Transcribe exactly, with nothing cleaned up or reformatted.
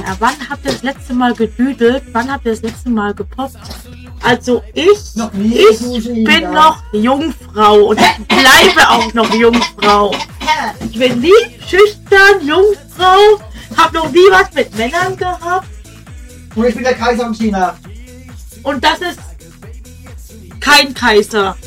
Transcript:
Männer. Wann habt ihr das letzte Mal gedüdelt? Wann habt ihr das letzte Mal gepoppt? Also ich, Noch nie, ich Susi, bin ja. noch Jungfrau und ich bleibe auch noch Jungfrau. Ich bin nie schüchtern, Jungfrau, hab noch nie was mit Männern gehabt Und ich bin der Kaiser von China. und das ist kein Kaiser.